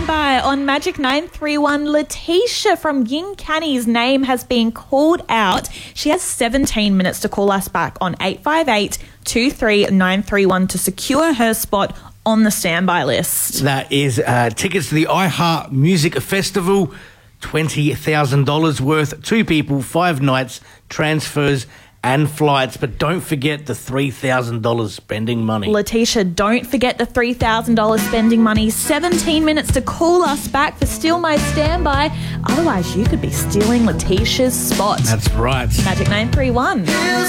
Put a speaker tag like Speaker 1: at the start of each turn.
Speaker 1: standby on Magic 931. Letitia from Yin Canny's name has been called out. She has 17 minutes to call us back on 858-23931 to secure her spot on the standby list.
Speaker 2: That is tickets to the iHeart Music Festival, $20,000 worth, 2 people, 5 nights, transfers and flights. But don't forget the $3,000 spending money.
Speaker 1: Letitia, don't forget the $3,000 spending money. 17 minutes to call us back for Steal My Standby. Otherwise, you could be stealing Letitia's spot.
Speaker 2: That's right.
Speaker 1: Magic 931.